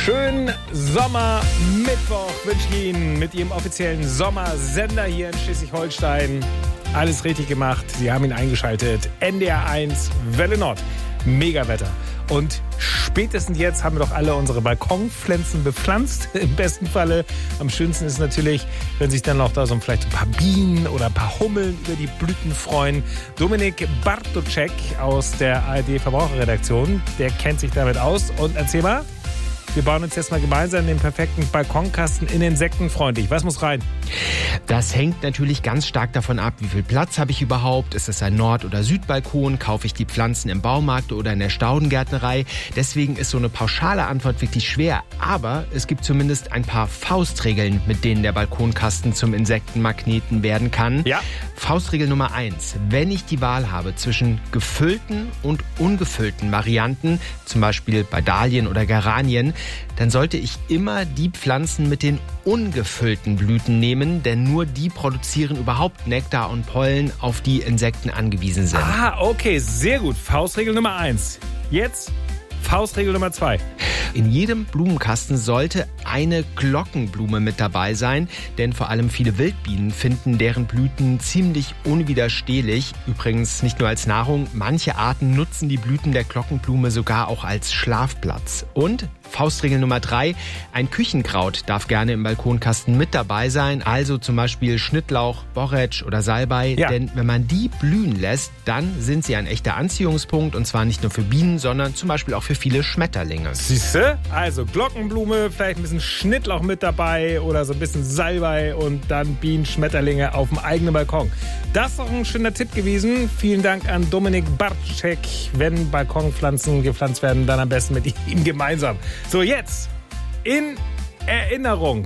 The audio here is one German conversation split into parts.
Schönen Sommermittwoch wünsche ich Ihnen mit Ihrem offiziellen Sommersender hier in Schleswig-Holstein. Alles richtig gemacht. Sie haben ihn eingeschaltet. NDR 1 Welle Nord. Megawetter. Und spätestens jetzt haben wir doch alle unsere Balkonpflanzen bepflanzt. Im besten Falle. Am schönsten ist natürlich, wenn sich dann noch da so vielleicht ein paar Bienen oder ein paar Hummeln über die Blüten freuen. Dominik Bartoschek aus der ARD Verbraucherredaktion, der kennt sich damit aus. Und erzähl mal, wir bauen uns jetzt mal gemeinsam den perfekten Balkonkasten in insektenfreundlich. Was muss rein? Das hängt natürlich ganz stark davon ab, wie viel Platz habe ich überhaupt. Ist es ein Nord- oder Südbalkon? Kaufe ich die Pflanzen im Baumarkt oder in der Staudengärtnerei? Deswegen ist so eine pauschale Antwort wirklich schwer. Aber es gibt zumindest ein paar Faustregeln, mit denen der Balkonkasten zum Insektenmagneten werden kann. Ja. Faustregel Nummer 1. Wenn ich die Wahl habe zwischen gefüllten und ungefüllten Varianten, zum Beispiel bei Dahlien oder Geranien, dann sollte ich immer die Pflanzen mit den ungefüllten Blüten nehmen, denn nur die produzieren überhaupt Nektar und Pollen, auf die Insekten angewiesen sind. Ah, okay, sehr gut. Faustregel Nummer 1. Jetzt Faustregel Nummer 2. In jedem Blumenkasten sollte eine Glockenblume mit dabei sein, denn vor allem viele Wildbienen finden deren Blüten ziemlich unwiderstehlich. Übrigens nicht nur als Nahrung, manche Arten nutzen die Blüten der Glockenblume sogar auch als Schlafplatz. Und Faustregel Nummer 3, ein Küchenkraut darf gerne im Balkonkasten mit dabei sein, also zum Beispiel Schnittlauch, Borretsch oder Salbei, ja. Denn wenn man die blühen lässt, dann sind sie ein echter Anziehungspunkt und zwar nicht nur für Bienen, sondern zum Beispiel auch für viele Schmetterlinge. Siehste? Also Glockenblume, vielleicht ein bisschen Schnittlauch mit dabei oder so ein bisschen Salbei und dann Bienen, Schmetterlinge auf dem eigenen Balkon. Das ist doch ein schöner Tipp gewesen. Vielen Dank an Dominik Bartoschek. Wenn Balkonpflanzen gepflanzt werden, dann am besten mit ihm gemeinsam. So, jetzt in Erinnerung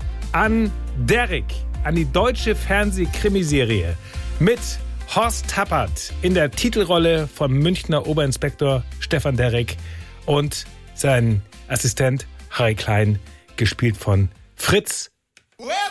an Derrick, an die deutsche Fernseh-Krimiserie mit Horst Tappert in der Titelrolle vom Münchner Oberinspektor Stefan Derrick und sein Assistent Harry Klein, gespielt von Fritz